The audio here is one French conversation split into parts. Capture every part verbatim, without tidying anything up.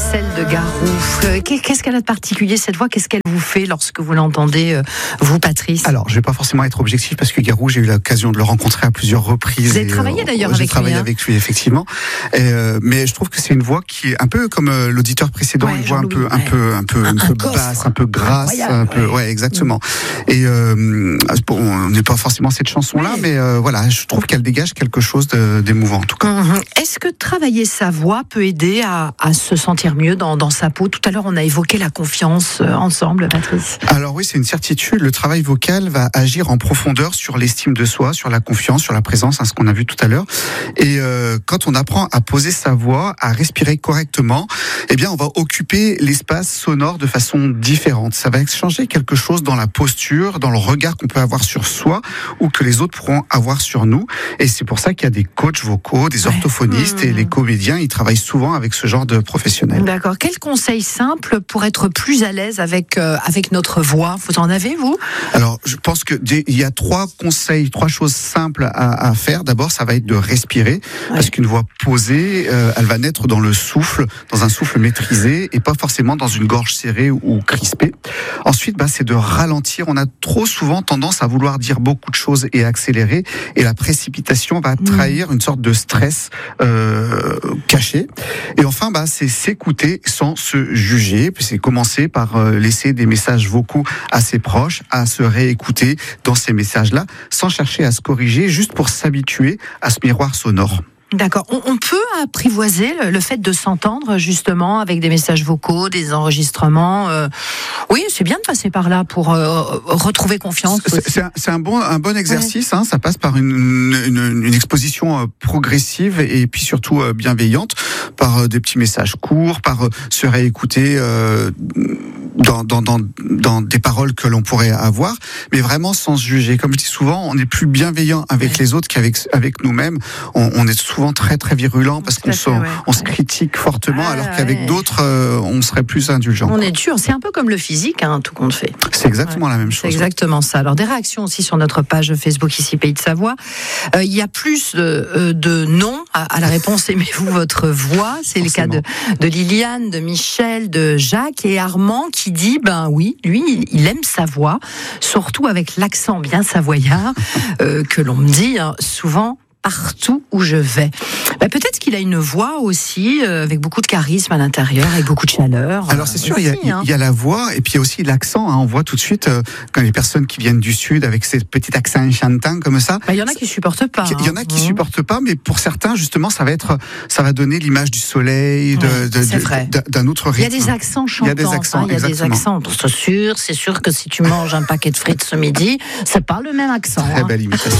celle de Garou. Qu'est-ce qu'elle a de particulier, cette voix? Qu'est-ce qu'elle vous fait lorsque vous l'entendez, vous, Patrice? Alors, je ne vais pas forcément être objectif parce que Garou, j'ai eu l'occasion de le rencontrer à plusieurs reprises. Vous avez travaillé d'ailleurs euh, avec lui. J'ai travaillé hein. avec lui, effectivement. Et, euh, mais je trouve que c'est une voix qui est un peu comme euh, l'auditeur précédent, ouais, une voix un peu, ouais. un peu, un peu, un, un peu gosse, basse, quoi. un peu grasse, un peu, ouais, ouais exactement. Mmh. Et euh, bon, on n'est pas forcément cette chanson-là, ouais. mais euh, voilà, je trouve qu'elle dégage quelque chose de, d'émouvant, en tout cas. Mmh. Est-ce que travailler sa voix peut aider à, à se sentir mieux dans, dans sa peau? Tout à l'heure, on a évoqué la confiance euh, ensemble, Patrice. Alors oui, c'est une certitude. Le travail vocal va agir en profondeur sur l'estime de soi, sur la confiance, sur la présence, hein, ce qu'on a vu tout à l'heure. Et euh, quand on apprend à poser sa voix, à respirer correctement, eh bien, on va occuper l'espace sonore de façon différente. Ça va changer quelque chose dans la posture, dans le regard qu'on peut avoir sur soi ou que les autres pourront avoir sur nous. Et c'est pour ça qu'il y a des coachs vocaux, des orthophonistes ouais. mmh. et les comédiens, ils travaillent souvent avec ce genre de professionnels. D'accord. Quel conseil simple pour être plus à l'aise avec euh, avec notre voix? Vous en avez, vous? Alors, je pense que il y a trois conseils, trois choses simples à, à faire. D'abord, ça va être de respirer, ouais. parce qu'une voix posée, euh, elle va naître dans le souffle, dans un souffle maîtrisé, et pas forcément dans une gorge serrée ou, ou crispée. Ensuite, bah, c'est de ralentir. On a trop souvent tendance à vouloir dire beaucoup de choses et accélérer, et la précipitation va trahir mmh. une sorte de stress euh, caché. Et enfin, bah, c'est s'écouter sans se juger. C'est commencer par euh, laisser des messages vocaux à ses proches, à se réécouter dans ces messages-là, sans chercher à se corriger, juste pour s'habituer à ce miroir sonore. D'accord. On, on peut apprivoiser le, le fait de s'entendre justement avec des messages vocaux, des enregistrements. Euh, oui, c'est bien de passer par là pour euh, retrouver confiance. C'est, c'est, un, c'est un bon, un bon exercice. Ouais. Hein, ça passe par une, une, une exposition euh, progressive et puis surtout euh, bienveillante, par euh, des petits messages courts, par euh, se réécouter. Euh, Dans, dans, dans, dans des paroles que l'on pourrait avoir, mais vraiment sans se juger. Comme je dis souvent, on est plus bienveillant avec ouais. les autres qu'avec avec nous-mêmes. On, on est souvent très très virulent parce qu'on se, ouais. on se critique fortement, ah, alors qu'avec ouais. d'autres, euh, on serait plus indulgent. On est dur. C'est un peu comme le physique, hein, tout compte fait. C'est exactement ouais. la même chose. C'est exactement ça. Alors des réactions aussi sur notre page Facebook ici Pays de Savoie. Il euh, y a plus de, de non à, à la réponse aimez-vous votre voix. C'est Forcément. le cas de, de Liliane, de Michel, de Jacques et Armand qui dit, ben oui, lui, il aime sa voix, surtout avec l'accent bien savoyard, euh, que l'on me dit hein, souvent partout où je vais. Ben, peut-être qu'il a une voix aussi, euh, avec beaucoup de charisme à l'intérieur, avec beaucoup de chaleur. Alors c'est sûr, aussi, il y, hein. y a la voix, et puis il y a aussi l'accent. Hein. On voit tout de suite, euh, quand les personnes qui viennent du Sud, avec ces petits accents chantants comme ça. Il ben, y en a qui supportent pas. Il y en a qui hein. supportent pas, mais pour certains, justement, ça va être, ça va donner l'image du soleil, de, ouais, de, de, d'un autre rythme. Il y a des accents chantants. Il y a des accents, hein, il y a des accents. C'est sûr, c'est sûr que si tu manges un paquet de frites ce midi, c'est pas le même accent. Très hein. belle imitation.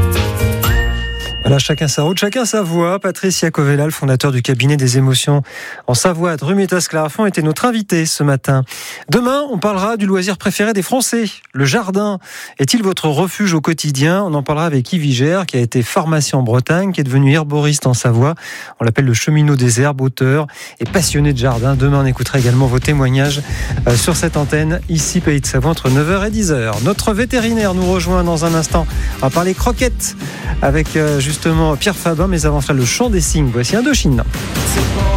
Voilà, chacun sa route, chacun sa voix. Patrice Iacovella, le fondateur du cabinet des émotions en Savoie, Drumetas-Clarafond, était notre invité ce matin. Demain, on parlera du loisir préféré des Français, le jardin. Est-il votre refuge au quotidien? On en parlera avec Yves Vigère, qui a été pharmacien en Bretagne, qui est devenu herboriste en Savoie. On l'appelle le cheminot des herbes, auteur et passionné de jardin. Demain, on écoutera également vos témoignages sur cette antenne, ici Pays de Savoie, entre neuf heures et dix heures. Notre vétérinaire nous rejoint dans un instant. On va parler croquettes avec justement Pierre Fabin, mais avant cela, le chant des cygnes. Voici Indochine.